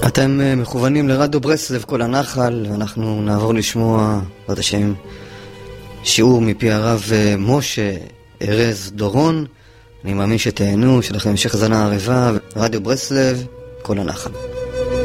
אתם מכוונים לרדיו ברסלב כל הנחל, ואנחנו נעבור לשמוע בעזרת השם שיעור מפי הרב משה ארז דורון. אני מאמין שתהנו, שלכם המשך זנה ערבה, רדיו ברסלב כל הנחל.